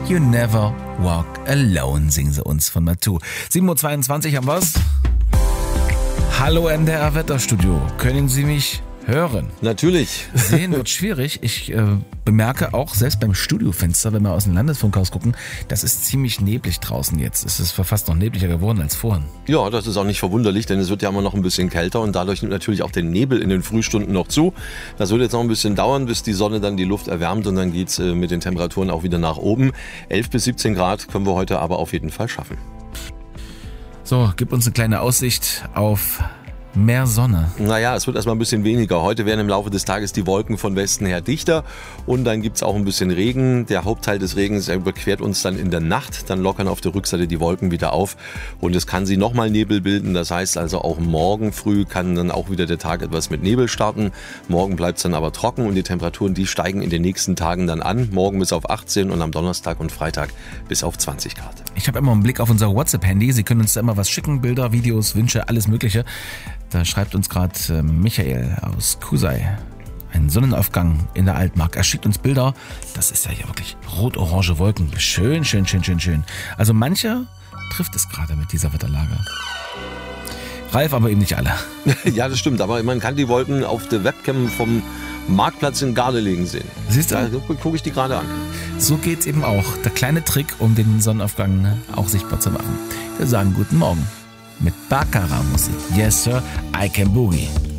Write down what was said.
You Never Walk Alone, singen sie uns von Matu. 7.22 Uhr haben wir's. Hallo NDR Wetterstudio, können Sie mich hören? Natürlich. Sehen wird schwierig. Ich bemerke auch, selbst beim Studiofenster, wenn wir aus dem Landesfunkhaus gucken, das ist ziemlich neblig draußen jetzt. Es ist fast noch nebliger geworden als vorhin. Ja, das ist auch nicht verwunderlich, denn es wird ja immer noch ein bisschen kälter und dadurch nimmt natürlich auch der Nebel in den Frühstunden noch zu. Das wird jetzt noch ein bisschen dauern, bis die Sonne dann die Luft erwärmt und dann geht's mit den Temperaturen auch wieder nach oben. 11 bis 17 Grad können wir heute aber auf jeden Fall schaffen. So, gib uns eine kleine Aussicht auf mehr Sonne. Naja, es wird erstmal ein bisschen weniger. Heute werden im Laufe des Tages die Wolken von Westen her dichter und dann gibt's auch ein bisschen Regen. Der Hauptteil des Regens überquert uns dann in der Nacht. Dann lockern auf der Rückseite die Wolken wieder auf und es kann sie nochmal Nebel bilden. Das heißt also auch morgen früh kann dann auch wieder der Tag etwas mit Nebel starten. Morgen bleibt's dann aber trocken und die Temperaturen, die steigen in den nächsten Tagen dann an. Morgen bis auf 18 und am Donnerstag und Freitag bis auf 20 Grad. Ich habe immer einen Blick auf unser WhatsApp-Handy. Sie können uns da immer was schicken, Bilder, Videos, Wünsche, alles Mögliche. Da schreibt uns gerade Michael aus Kusei. Ein Sonnenaufgang in der Altmark. Er schickt uns Bilder. Das ist ja hier wirklich rot-orange Wolken. Schön, schön, schön, schön, schön. Also mancher trifft es gerade mit dieser Wetterlage. Ralf, aber eben nicht alle. Ja, das stimmt. Aber man kann die Wolken auf der Webcam vom Marktplatz in Gardelegen sehen. Siehst du? Da gucke ich die gerade an. So geht's eben auch. Der kleine Trick, um den Sonnenaufgang auch sichtbar zu machen. Wir sagen guten Morgen mit Baccarat-Musik. Yes, Sir, I Can Boogie.